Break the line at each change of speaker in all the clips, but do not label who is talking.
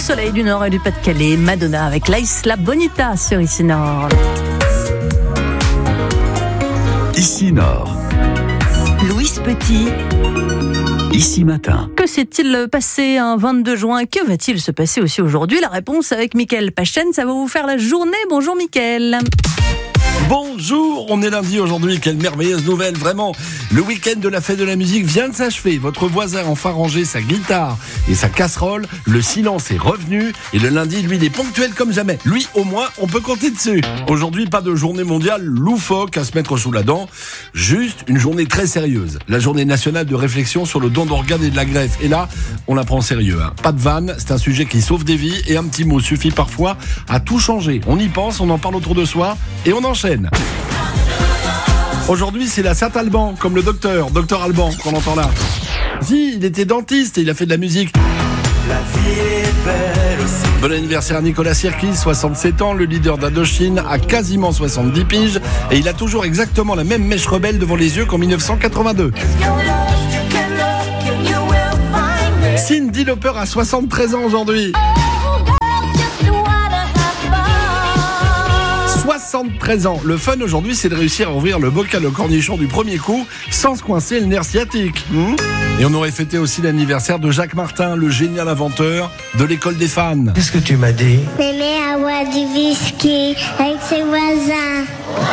soleil du Nord et du Pas-de-Calais. Madonna avec l'Isla Bonita sur Ici Nord.
Ici Nord.
Louise Petit.
Ici Matin.
Que s'est-il passé un 22 juin? Que va-t-il se passer aussi aujourd'hui? La réponse avec Mickaël Pachen, ça va vous faire la journée. Bonjour Mickaël.
Bonjour, on est lundi aujourd'hui, quelle merveilleuse nouvelle, vraiment. Le week-end de la fête de la musique vient de s'achever. Votre voisin a enfin rangé sa guitare et sa casserole. Le silence est revenu et le lundi, lui, il est ponctuel comme jamais. Lui, au moins, on peut compter dessus. Aujourd'hui, pas de journée mondiale loufoque à se mettre sous la dent. Juste une journée très sérieuse. La journée nationale de réflexion sur le don d'organes et de la greffe. Et là, on la prend au sérieux. Pas de vanne, c'est un sujet qui sauve des vies et un petit mot suffit parfois à tout changer. On y pense, on en parle autour de soi et on enchaîne. Aujourd'hui, c'est la Saint-Alban, comme le docteur Alban qu'on entend là. Si, il était dentiste et il a fait de la musique. La vie est belle aussi. Bon anniversaire à Nicolas Sirkis, 67 ans, le leader d'Indochine, a quasiment 70 piges et il a toujours exactement la même mèche rebelle devant les yeux qu'en 1982. Cyndi Lauper a 73 ans aujourd'hui. 73 ans. Le fun aujourd'hui, c'est de réussir à ouvrir le bocal au cornichon du premier coup sans se coincer le nerf sciatique. Et on aurait fêté aussi l'anniversaire de Jacques Martin, le génial inventeur de l'école des fans.
Qu'est-ce que tu m'as dit?
Mémé a boire du whisky avec ses voisins.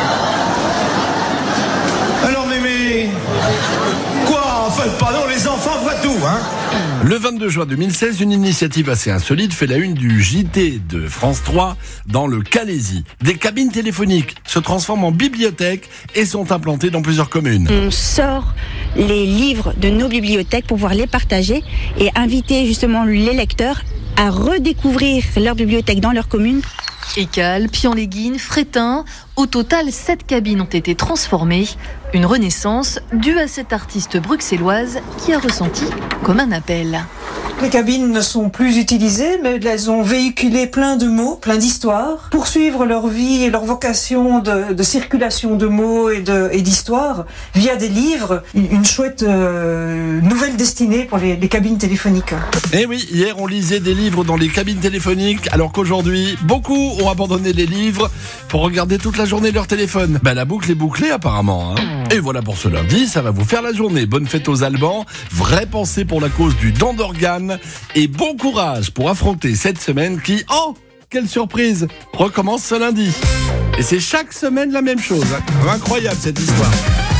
Alors Mémé, quoi? En fait, pardon, les enfants voient tout, hein?
Le 22 juin 2016, une initiative assez insolite fait la une du JT de France 3 dans le Calaisis. Des cabines téléphoniques se transforment en bibliothèques et sont implantées dans plusieurs communes.
On sort les livres de nos bibliothèques pour pouvoir les partager et inviter justement les lecteurs à redécouvrir leur bibliothèque dans leur commune.
Écale, Pian-les-Guines, Frétin, au total 7 cabines ont été transformées. Une renaissance due à cette artiste bruxelloise qui a ressenti comme un appel.
Les cabines ne sont plus utilisées, mais elles ont véhiculé plein de mots, plein d'histoires, pour suivre leur vie et leur vocation de circulation de mots et d'histoires via des livres. Une chouette nouvelle destinée pour les cabines téléphoniques.
Et oui, hier on lisait des livres dans les cabines téléphoniques, alors qu'aujourd'hui, beaucoup ont abandonné les livres pour regarder toute la journée leur téléphone. La boucle est bouclée apparemment. Et voilà pour ce lundi, ça va vous faire la journée. Bonne fête aux Albans, vraie pensée pour la cause du don d'organes et bon courage pour affronter cette semaine qui, oh, quelle surprise, recommence ce lundi. Et c'est chaque semaine la même chose. Incroyable cette histoire.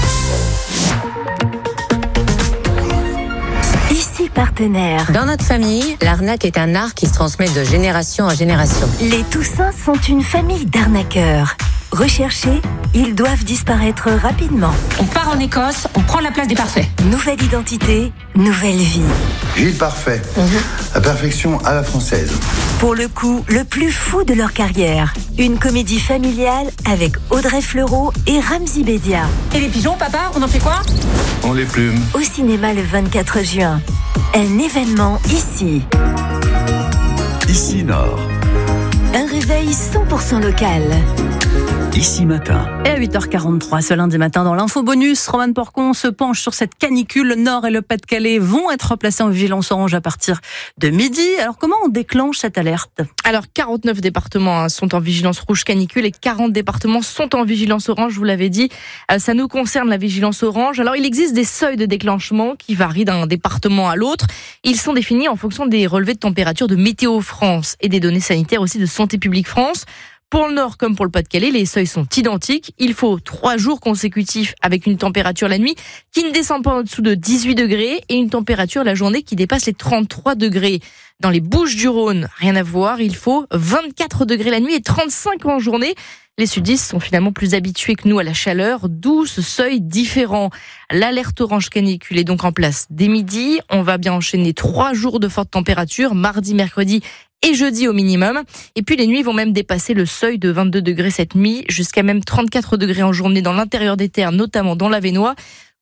Ici Partenaire. Dans notre famille, l'arnaque est un art qui se transmet de génération en génération. Les Toussins sont une famille d'arnaqueurs. Recherchés, ils doivent disparaître rapidement.
On part en Écosse, on prend la place des parfaits.
Nouvelle identité, nouvelle vie.
Gilles Parfait, la perfection à la française.
Pour le coup, le plus fou de leur carrière. Une comédie familiale avec Audrey Fleurot et Ramzy Bedia.
Et les pigeons, papa, on en fait quoi?
On les plume.
Au cinéma le 24 juin. Un événement ici.
Ici Nord.
Un réveil 100% local.
Ici Matin.
Et à 8h43 ce lundi matin dans l'info bonus, Romane Porcon se penche sur cette canicule. Le Nord et le Pas-de-Calais vont être placés en vigilance orange à partir de midi. Alors comment on déclenche cette alerte?
Alors 49 départements sont en vigilance rouge canicule et 40 départements sont en vigilance orange, je vous l'avez dit. Ça nous concerne la vigilance orange. Alors il existe des seuils de déclenchement qui varient d'un département à l'autre. Ils sont définis en fonction des relevés de température de Météo France et des données sanitaires aussi de Santé publique France. Pour le Nord comme pour le Pas-de-Calais, les seuils sont identiques. Il faut 3 jours consécutifs avec une température la nuit qui ne descend pas en dessous de 18 degrés et une température la journée qui dépasse les 33 degrés. Dans les Bouches-du-Rhône, rien à voir, il faut 24 degrés la nuit et 35 en journée. Les sudistes sont finalement plus habitués que nous à la chaleur, d'où ce seuil différent. L'alerte orange canicule est donc en place dès midi. On va bien enchaîner 3 jours de forte température, mardi, mercredi et jeudi au minimum. Et puis les nuits vont même dépasser le seuil de 22 degrés cette nuit, jusqu'à même 34 degrés en journée dans l'intérieur des terres, notamment dans l'Avesnois.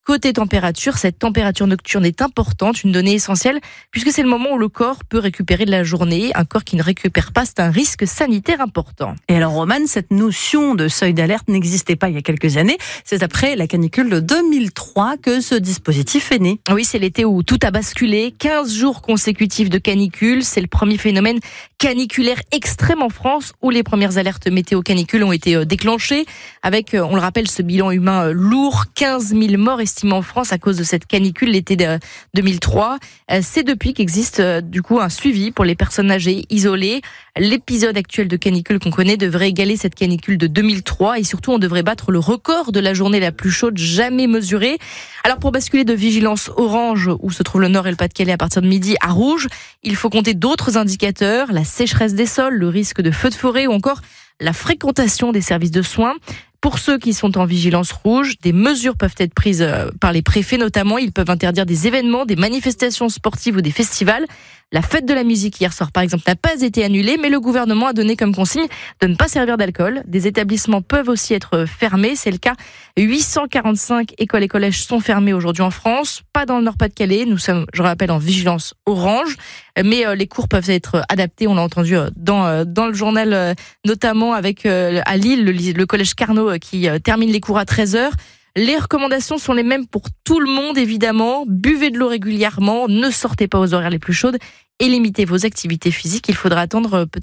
Côté température, cette température nocturne est importante, une donnée essentielle, puisque c'est le moment où le corps peut récupérer de la journée. Un corps qui ne récupère pas, c'est un risque sanitaire important.
Et alors, Romane, cette notion de seuil d'alerte n'existait pas il y a quelques années. C'est après la canicule de 2003 que ce dispositif est né.
Oui, c'est l'été où tout a basculé. 15 jours consécutifs de canicule. C'est le premier phénomène caniculaire extrême en France, où les premières alertes météo canicule ont été déclenchées. Avec, on le rappelle, ce bilan humain lourd, 15 000 morts estimés en France à cause de cette canicule l'été 2003. C'est depuis qu'existe du coup un suivi pour les personnes âgées isolées. L'épisode actuel de canicule qu'on connaît devrait égaler cette canicule de 2003 et surtout on devrait battre le record de la journée la plus chaude jamais mesurée. Alors pour basculer de vigilance orange, où se trouve le Nord et le Pas-de-Calais à partir de midi, à rouge, il faut compter d'autres indicateurs, la sécheresse des sols, le risque de feux de forêt ou encore la fréquentation des services de soins. Pour ceux qui sont en vigilance rouge, des mesures peuvent être prises par les préfets notamment. Ils peuvent interdire des événements, des manifestations sportives ou des festivals. La fête de la musique hier soir, par exemple, n'a pas été annulée, mais le gouvernement a donné comme consigne de ne pas servir d'alcool. Des établissements peuvent aussi être fermés. C'est le cas. 845 écoles et collèges sont fermés aujourd'hui en France. Pas dans le Nord-Pas-de-Calais. Nous sommes, je rappelle, en vigilance orange. Mais les cours peuvent être adaptés. On l'a entendu dans le journal, notamment avec à Lille, le collège Carnot qui termine les cours à 13h. Les recommandations sont les mêmes pour tout le monde, évidemment. Buvez de l'eau régulièrement, ne sortez pas aux horaires les plus chaudes et limitez vos activités physiques. Il faudra attendre peut-être